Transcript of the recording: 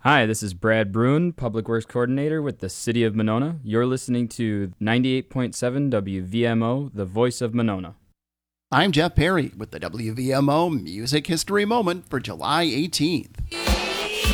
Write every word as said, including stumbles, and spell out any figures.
Hi, this is Brad Bruin, Public Works Coordinator with the City of Monona. You're listening to ninety-eight point seven W V M O, the voice of Monona. I'm Jeff Perry with the W V M O Music History Moment for July eighteenth.